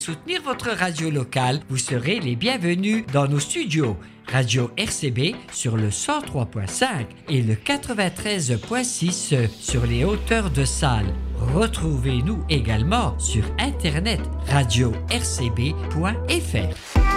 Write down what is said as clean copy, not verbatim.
Soutenir votre radio locale, vous serez les bienvenus dans nos studios. Radio RCB sur le 103.5 et le 93.6 sur les hauteurs de Salles. Retrouvez-nous également sur Internet radio-rcb.fr.